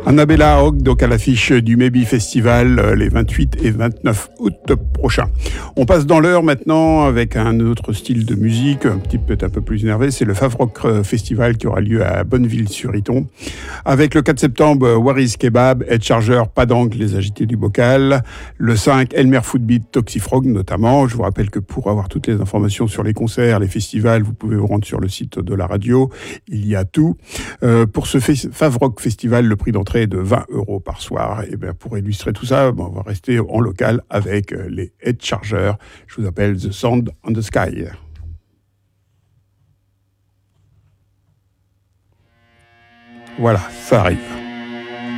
Annabella Hogg, donc à l'affiche du Maybe Festival les 28 et 29 août prochains. On passe dans l'heure maintenant avec un autre style de musique, peut-être un peu plus énervé, c'est le Favrock Festival qui aura lieu à Bonneville-sur-Iton. Avec le 4 septembre, Waris Kebab, Head Charger, Padang, les agités du bocal. Le 5, Elmer Footbeat, Toxifrog notamment. Je vous rappelle que pour avoir toutes les informations sur les concerts, les festivals, vous pouvez vous rendre sur le site de la radio. Il y a tout. Pour ce Favrock Festival, le prix d'entrée est de 20 € par soir. Et bien pour illustrer tout ça, on va rester en local avec les Head Chargers. Je vous appelle The Sound on the Sky. Voilà, ça arrive.